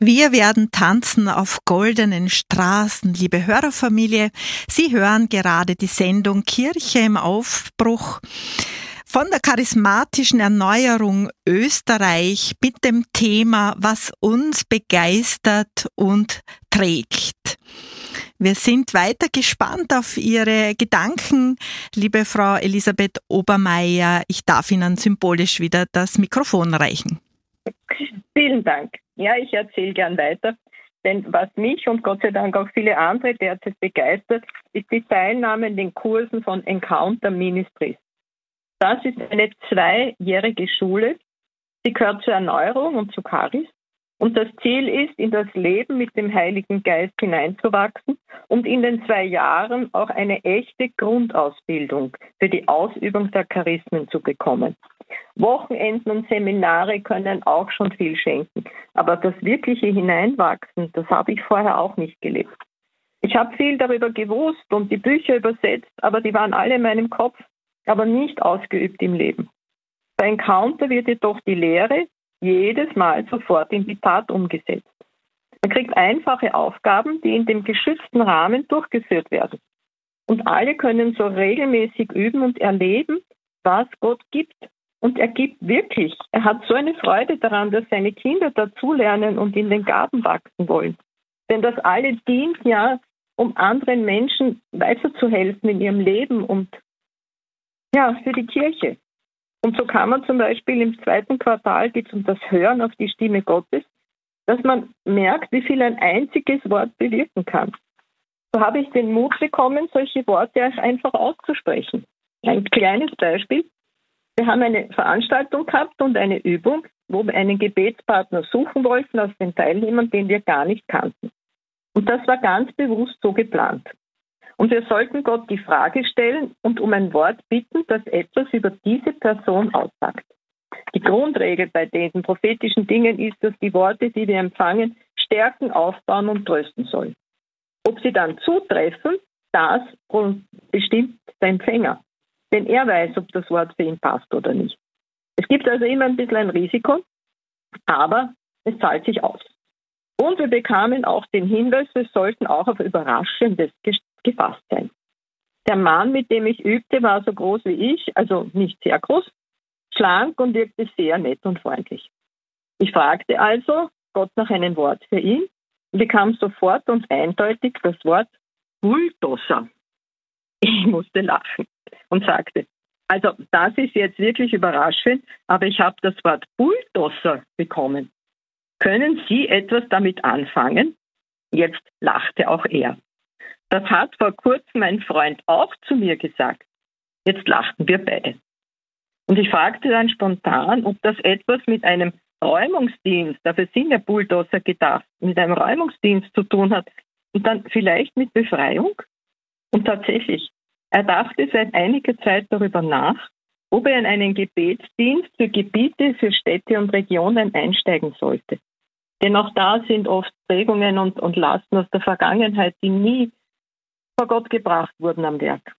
Wir werden tanzen auf goldenen Straßen, liebe Hörerfamilie. Sie hören gerade die Sendung Kirche im Aufbruch von der charismatischen Erneuerung Österreich mit dem Thema, was uns begeistert und trägt. Wir sind weiter gespannt auf Ihre Gedanken, liebe Frau Elisabeth Obermeier. Ich darf Ihnen symbolisch wieder das Mikrofon reichen. Vielen Dank. Ja, ich erzähle gern weiter, denn was mich und Gott sei Dank auch viele andere derzeit begeistert, ist die Teilnahme in den Kursen von Encounter Ministries. Das ist eine 2-jährige Schule, sie gehört zur Erneuerung und zu Charis und das Ziel ist, in das Leben mit dem Heiligen Geist hineinzuwachsen und in den 2 Jahren auch eine echte Grundausbildung für die Ausübung der Charismen zu bekommen. Wochenenden und Seminare können auch schon viel schenken, aber das wirkliche Hineinwachsen, das habe ich vorher auch nicht gelebt. Ich habe viel darüber gewusst und die Bücher übersetzt, aber die waren alle in meinem Kopf, aber nicht ausgeübt im Leben. Bei Encounter wird jedoch die Lehre jedes Mal sofort in die Tat umgesetzt. Man kriegt einfache Aufgaben, die in dem geschützten Rahmen durchgeführt werden. Und alle können so regelmäßig üben und erleben, was Gott gibt. Und er gibt wirklich. Er hat so eine Freude daran, dass seine Kinder dazulernen und in den Gaben wachsen wollen. Denn das alle dient ja, um anderen Menschen weiterzuhelfen in ihrem Leben und ja, für die Kirche. Und so kann man zum Beispiel im 2. Quartal, geht es um das Hören auf die Stimme Gottes, dass man merkt, wie viel ein einziges Wort bewirken kann. So habe ich den Mut bekommen, solche Worte einfach auszusprechen. Ein kleines Beispiel. Wir haben eine Veranstaltung gehabt und eine Übung, wo wir einen Gebetspartner suchen wollten aus den Teilnehmern, den wir gar nicht kannten. Und das war ganz bewusst so geplant. Und wir sollten Gott die Frage stellen und um ein Wort bitten, das etwas über diese Person aussagt. Die Grundregel bei diesen prophetischen Dingen ist, dass die Worte, die wir empfangen, stärken, aufbauen und trösten sollen. Ob sie dann zutreffen, das bestimmt der Empfänger. Denn er weiß, ob das Wort für ihn passt oder nicht. Es gibt also immer ein bisschen ein Risiko, aber es zahlt sich aus. Und wir bekamen auch den Hinweis, wir sollten auch auf Überraschendes gefasst sein. Der Mann, mit dem ich übte, war so groß wie ich, also nicht sehr groß, schlank und wirkte sehr nett und freundlich. Ich fragte also Gott nach einem Wort für ihn und bekam sofort und eindeutig das Wort Bulldozer. Ich musste lachen und sagte, also das ist jetzt wirklich überraschend, aber ich habe das Wort Bulldozer bekommen. Können Sie etwas damit anfangen? Jetzt lachte auch er. Das hat vor kurzem mein Freund auch zu mir gesagt. Jetzt lachten wir beide. Und ich fragte dann spontan, ob das etwas mit einem Räumungsdienst, dafür sind ja Bulldozer gedacht, mit einem Räumungsdienst zu tun hat und dann vielleicht mit Befreiung. Und tatsächlich, er dachte seit einiger Zeit darüber nach, ob er in einen Gebetsdienst für Gebiete, für Städte und Regionen einsteigen sollte. Denn auch da sind oft Prägungen und Lasten aus der Vergangenheit, die nie vor Gott gebracht wurden am Werk.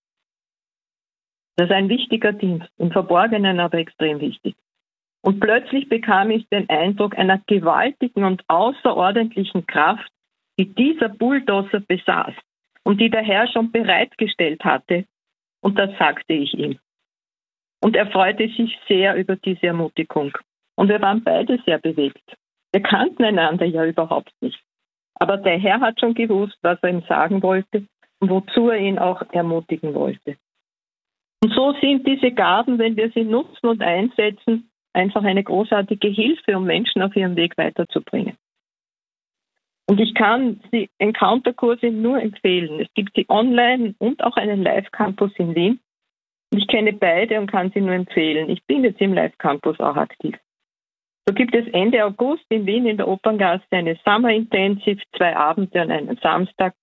Das ist ein wichtiger Dienst, im Verborgenen aber extrem wichtig. Und plötzlich bekam ich den Eindruck einer gewaltigen und außerordentlichen Kraft, die dieser Bulldozer besaß und die der Herr schon bereitgestellt hatte. Und das sagte ich ihm. Und er freute sich sehr über diese Ermutigung. Und wir waren beide sehr bewegt. Wir kannten einander ja überhaupt nicht. Aber der Herr hat schon gewusst, was er ihm sagen wollte und wozu er ihn auch ermutigen wollte. Und so sind diese Gaben, wenn wir sie nutzen und einsetzen, einfach eine großartige Hilfe, um Menschen auf ihrem Weg weiterzubringen. Und ich kann die Encounter-Kurse nur empfehlen. Es gibt sie online und auch einen Live-Campus in Wien. Ich kenne beide und kann sie nur empfehlen. Ich bin jetzt im Live-Campus auch aktiv. So gibt es Ende August in Wien in der Operngasse eine Summer Intensive, 2 Abende an einem Samstag,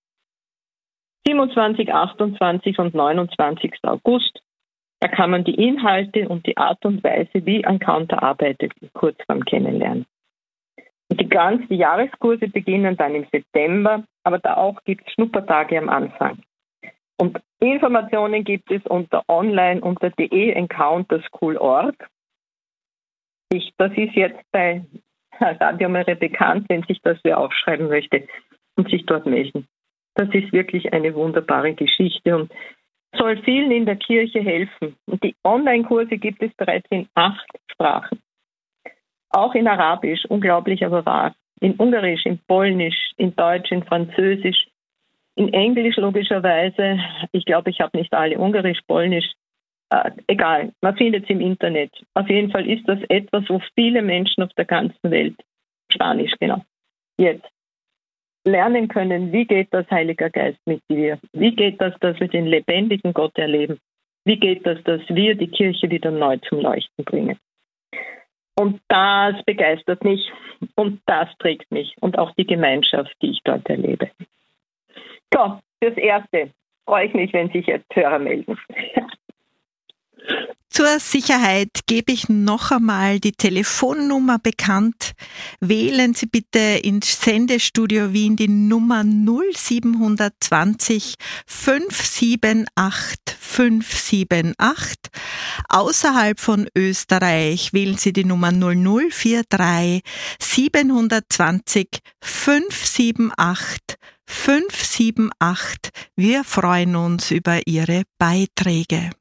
27, 28 und 29. August. Da kann man die Inhalte und die Art und Weise, wie Encounter arbeitet, kurz beim Kennenlernen. Und die Jahreskurse beginnen dann im September, aber da auch gibt es Schnuppertage am Anfang. Und Informationen gibt es unter de.encounterschool.org. Das ist jetzt bei Radio Maria bekannt, wenn sich das wer aufschreiben möchte und sich dort melden. Das ist wirklich eine wunderbare Geschichte und soll vielen in der Kirche helfen. Und die Online-Kurse gibt es bereits in 8 Sprachen. Auch in Arabisch, unglaublich aber wahr. In Ungarisch, in Polnisch, in Deutsch, in Französisch, in Englisch logischerweise. Ich glaube, ich habe nicht alle. Ungarisch, Polnisch, egal. Man findet es im Internet. Auf jeden Fall ist das etwas, wo viele Menschen auf der ganzen Welt, Spanisch genau, jetzt lernen können, wie geht das, Heiliger Geist, mit dir? Wie geht das, dass wir den lebendigen Gott erleben? Wie geht das, dass wir die Kirche wieder neu zum Leuchten bringen? Und das begeistert mich und das trägt mich und auch die Gemeinschaft, die ich dort erlebe. So, fürs Erste freue ich mich, wenn sich jetzt Hörer melden. Zur Sicherheit gebe ich noch einmal die Telefonnummer bekannt. Wählen Sie bitte ins Sendestudio Wien die Nummer 0720 578 578. Außerhalb von Österreich wählen Sie die Nummer 0043 720 578 578. Wir freuen uns über Ihre Beiträge.